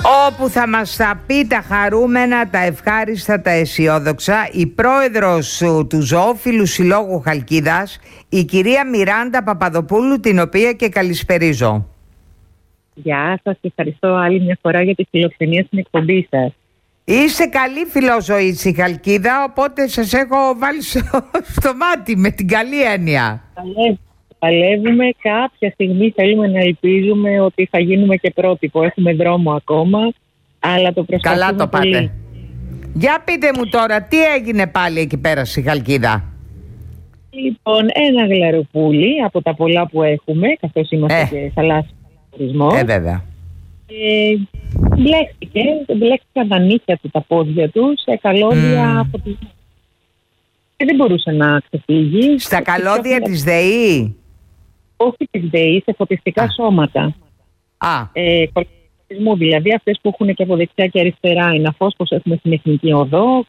όπου θα μας τα πει τα χαρούμενα, τα ευχάριστα, τα αισιόδοξα η πρόεδρος του Ζωόφιλου Συλλόγου Χαλκίδας, η κυρία Μιράντα Παπαδοπούλου, την οποία και καλησπερίζω. Γεια σας και ευχαριστώ άλλη μια φορά για τη φιλοξενία στην εκπομπή σας. Είστε καλή φιλόζωη στη Χαλκίδα, οπότε σας έχω βάλει στο μάτι με την καλή έννοια. Παλεύουμε, κάποια στιγμή θέλουμε να ελπίζουμε ότι θα γίνουμε και πρότυπο. Έχουμε δρόμο ακόμα, αλλά το προσπαθούμε. Καλά το πάτε. Πολύ. Για πείτε μου τώρα, τι έγινε πάλι εκεί πέρα στη Χαλκίδα? Λοιπόν, ένα γλαροπούλι από τα πολλά που έχουμε, καθώς είμαστε και θαλάσσιο τουρισμό. Βέβαια. Μπλέχτηκαν τα νύχια του, τα πόδια του σε καλώδια από τη... Και δεν μπορούσε να ξεφύγει. Στα καλώδια της ΔΕΗ? Όχι της ΔΕΗ, σε φωτιστικά σώματα. Δηλαδή αυτές που έχουν και από δεξιά και αριστερά, ένα φως πως έχουμε στην Εθνική Οδό.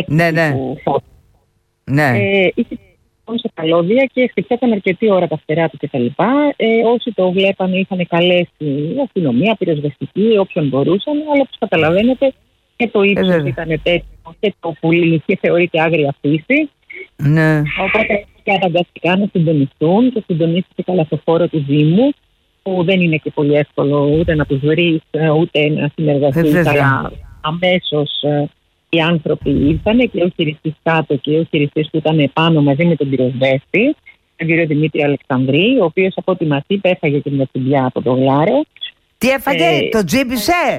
Είχε σε καλώδια και χτυπιόταν αρκετή ώρα τα φτερά του κτλ. Όσοι το βλέπανε είχαν καλέσει αστυνομία, πυροσβεστική, όποιον μπορούσαν, αλλά όπως καταλαβαίνετε και το ύψος ήταν τέτοιο και το πουλί και θεωρείται άγρια φύση. Ναι. Οπότε και αναγκαστικά να συντονιστούν και συντονίστηκε καλά στο χώρο του Δήμου, που δεν είναι και πολύ εύκολο ούτε να τους βρεις ούτε να συνεργαστείς, αλλά αμέσως οι άνθρωποι ήρθαν και ο χειριστής κάτω και ο χειριστής που ήταν επάνω μαζί με τον πυροσβέστη, τον κύριο Δημήτρη Αλεξανδρή, ο οποίος από ό,τι μας είπε έφαγε και μια τσιμπιά από τον γλάρο. Τι έφαγε, το τζίμπησε?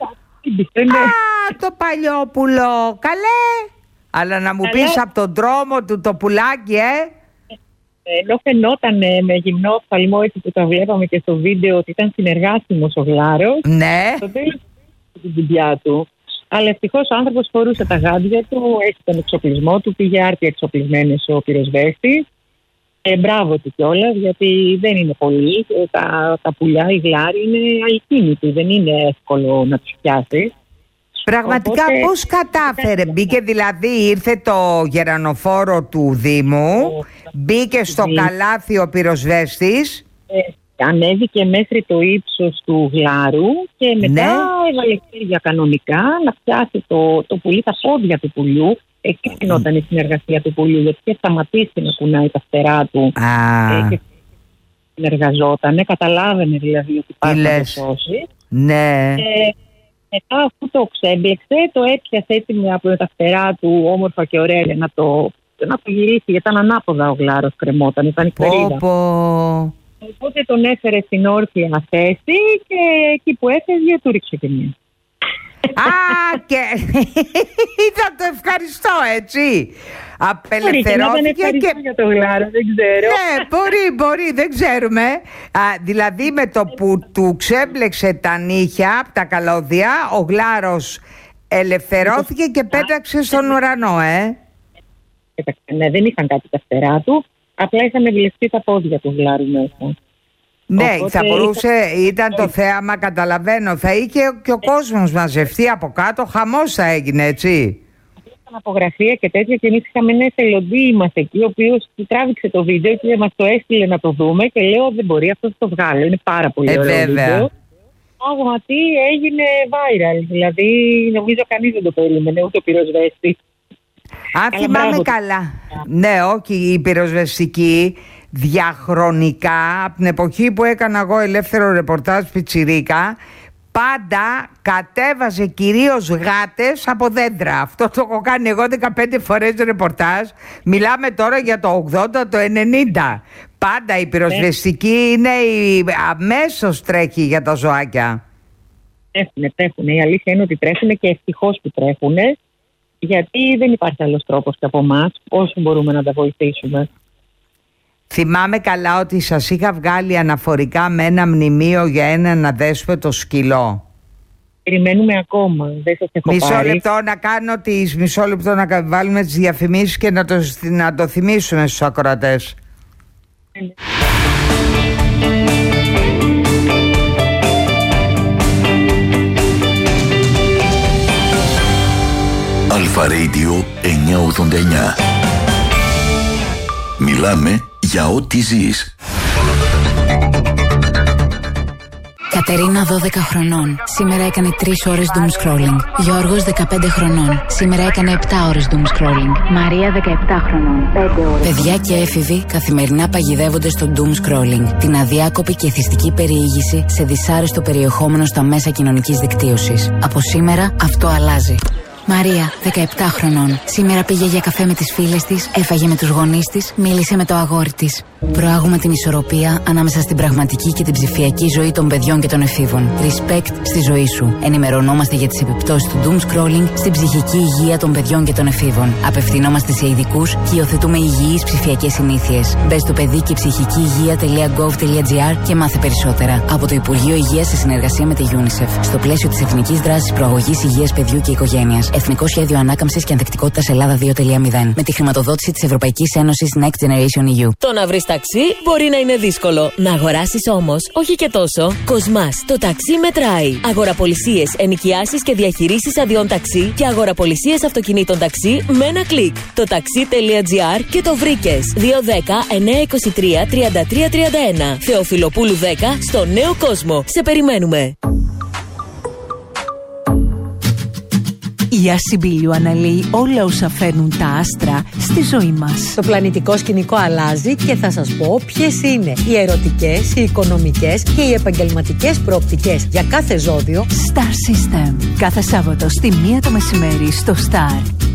Το παλιόπουλο, καλέ! Αλλά να μου πεις από τον δρόμο του το πουλάκι, Ενώ φαινόταν με γυμνό οφθαλμό, έτσι που τα βλέπαμε και στο βίντεο, ότι ήταν συνεργάσιμος ο γλάρος. Ναι. Στο τέλος την τσιμπιά του. Αλλά ευτυχώς ο άνθρωπος φορούσε τα γάντια του, έχει τον εξοπλισμό του, πήγε άρτια εξοπλισμένος ο πυροσβέστης. Μπράβο του κιόλας, γιατί δεν είναι πολλοί. Τα πουλιά, οι γλάροι είναι ακίνητοι, δεν είναι εύκολο να τους πιάσει. Πραγματικά πώς κατάφερε? Μπήκε δηλαδή, ήρθε το γερανοφόρο του Δήμου, μπήκε στο καλάθι ο πυροσβέστης. Ανέβηκε μέχρι το ύψος του γλάρου και μετά έβαλε χέρια κανονικά να πιάσει το πουλί, τα πόδια του πουλιού. Εκεί γινόταν η συνεργασία του πουλιού, γιατί είχε σταματήσει να κουνάει τα φτερά του και συνεργαζόταν. Καταλάβαινε δηλαδή ότι υπάρχει να το σώσει. Ναι. Μετά αφού το ξέμπλεξε, το έπιασε έτσι από τα φτερά του όμορφα και ωραία για να το γυρίσει, γιατί ήταν ανάποδα ο γλάρος, κρεμόταν, ήταν η κερίδα. Οπότε τον έφερε στην όρθια θέση και εκεί που έφευγε του ρίξε και μία. Και ήταν το ευχαριστώ, έτσι. Απελευθερώθηκε και... για το γλάρο, δεν ξέρω. Ναι, μπορεί, δεν ξέρουμε. Δηλαδή με το που του ξέμπλεξε τα νύχια από τα καλώδια, ο γλάρος ελευθερώθηκε και πέταξε στον ουρανό, Ναι, δεν είχαν κάτι τα φτερά του, απλά είχαν ευλευτεί τα πόδια του γλάρου μέσα. Ναι, οπότε θα μπορούσε, ήταν το θέαμα, καταλαβαίνω. Θα είχε και ο κόσμος μαζευτεί από κάτω, χαμός θα έγινε, έτσι. Είχαν απογραφία και τέτοια και εμείς είχαμε ένα εθελοντή μας εκεί, ο οποίος τράβηξε το βίντεο και μας το έστειλε να το δούμε και λέω δεν μπορεί, αυτό το βγάλω, είναι πάρα πολύ ωραίο βίντεο. Πράγματι έγινε viral, δηλαδή νομίζω κανείς δεν το περίμενε, ούτε ο πυροσβέστης. Αν θυμάμαι καλά, ναι, όχι, η πυροσβεστική διαχρονικά, από την εποχή που έκανα εγώ ελεύθερο ρεπορτάζ πιτσιρίκα, πάντα κατέβαζε κυρίως γάτες από δέντρα. Αυτό το έχω κάνει εγώ 15 φορές ρεπορτάζ. Μιλάμε τώρα για το 80, το 90. Πάντα η πυροσβεστική είναι αμέσως τρέχει για τα ζωάκια. Τρέχουν. Η αλήθεια είναι ότι τρέχουν και ευτυχώς που τρέχουν, γιατί δεν υπάρχει άλλος τρόπος και από εμάς όσο μπορούμε να τα βοηθήσουμε. Θυμάμαι καλά ότι σας είχα βγάλει αναφορικά με ένα μνημείο για έναν αδέσποτο σκυλό. Περιμένουμε ακόμα, δεν σας έχω πάρει. Μισό λεπτό να βάλουμε τις διαφημίσεις και να το θυμίσουμε στους ακροατές. Αλφα Radio 989. Μιλάμε για ό,τι ζεις. Κατερίνα 12 χρονών. Σήμερα έκανε 3 ώρες doom scrolling. Γιώργος 15 χρονών. Σήμερα έκανε 7 ώρες doom scrolling. Μαρία 17 χρονών. 5 ώρες. Παιδιά και έφηβοι καθημερινά παγιδεύονται στο doom scrolling. Την αδιάκοπη και εθιστική περιήγηση σε δυσάρεστο περιεχόμενο στα μέσα κοινωνικής δικτύωσης. Από σήμερα αυτό αλλάζει. Μαρία, 17 χρονών. Σήμερα πήγε για καφέ με τις φίλες της, έφαγε με τους γονείς της, μίλησε με το αγόρι της. Προάγουμε την ισορροπία ανάμεσα στην πραγματική και την ψηφιακή ζωή των παιδιών και των εφήβων. Respect στη ζωή σου. Ενημερωνόμαστε για τις επιπτώσεις του doom scrolling στην ψυχική υγεία των παιδιών και των εφήβων. Απευθυνόμαστε σε ειδικούς και υιοθετούμε υγιείς ψηφιακές συνήθειες. Μπες στο παιδική-ψυχική-υγεία.gov.gr και μάθε περισσότερα. Από το Υπουργείο Υγείας σε συνεργασία με τη UNICEF. Στο πλαίσιο της Εθνικής Δράσης Προαγωγής Υγείας Παιδιού και Οικογένειας. Εθνικό Σχέδιο Ανάκαμψης και Ανθεκτικότητας Ελλάδα 2.0. Με τη χρηματοδότηση της Ευρωπαϊκής Ένωσης Next Generation EU. Το να βρεις ταξί μπορεί να είναι δύσκολο. Να αγοράσεις όμως, όχι και τόσο. Κοσμάς, το ταξί μετράει. Αγοραπολισίες, ενοικιάσεις και διαχειρήσεις αδειών ταξί και αγοραπολισίες αυτοκινήτων ταξί με ένα κλικ. Το ταξί.gr και το βρήκες. 210-923-3331. Θεοφιλοπούλου 10 στο Νέο Κόσμο. Σε περιμένουμε. Η Ασυμπίλιο αναλύει όλα όσα φέρνουν τα άστρα στη ζωή μας. Το πλανητικό σκηνικό αλλάζει και θα σας πω ποιες είναι οι ερωτικές, οι οικονομικές και οι επαγγελματικές προοπτικές για κάθε ζώδιο. Star System. Κάθε Σάββατο στη 1 το μεσημέρι στο Star.